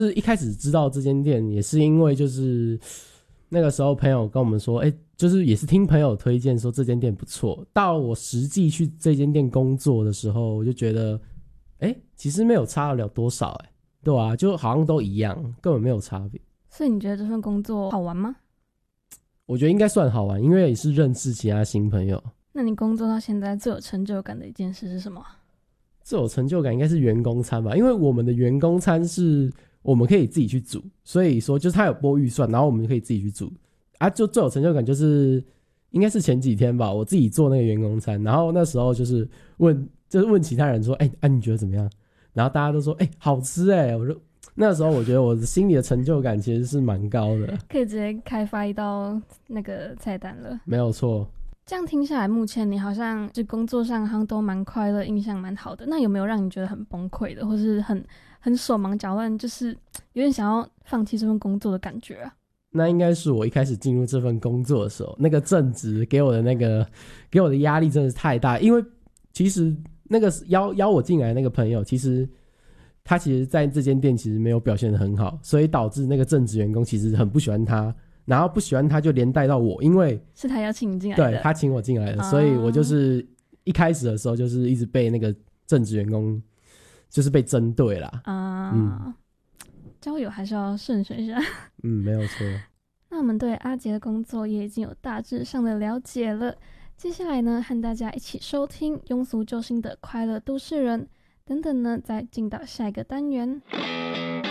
就是一开始知道这间店也是因为就是那个时候朋友跟我们说，就是也是听朋友推荐说这间店不错。到我实际去这间店工作的时候，我就觉得，其实没有差得了多少，对啊，就好像都一样，根本没有差别。 所以你觉得这份工作好玩吗？ 我觉得应该算好玩，因为也是认识其他新朋友。 那你工作到现在最有成就感的一件事是什么？ 最有成就感应该是员工餐吧，因为我们的员工餐是我们可以自己去煮，所以说就是他有拨预算，然后我们可以自己去煮啊。就最有成就感就是应该是前几天吧，我自己做那个员工餐，然后那时候就是问其他人说，你觉得怎么样？然后大家都说，好吃我就那时候我觉得我心里的成就感其实是蛮高的， 可以直接开发一道那个菜单了。 没有错。 这样听下来，目前你好像是工作上好像都蛮快乐，印象蛮好的。那有没有让你觉得很崩溃的，或是很手忙脚乱，就是有点想要放弃这份工作的感觉啊？ 那应该是我一开始进入这份工作的时候，那个正职给我的压力真的是太大。因为其实那个邀我进来的那个朋友，他其实在这间店其实没有表现得很好，所以导致那个正职员工其实很不喜欢他。然后不喜欢他就连带到我，因为是他邀请你进来的， 对，他请我进来的，所以我就是一开始的时候就是一直被那个正职员工就是被针对啦。 交友还是要慎选一下。 没有错。 那我们对阿杰的工作也已经有大致上的了解了，接下来呢，和大家一起收听庸俗救星的快乐都市人，等等呢，再进到下一个单元。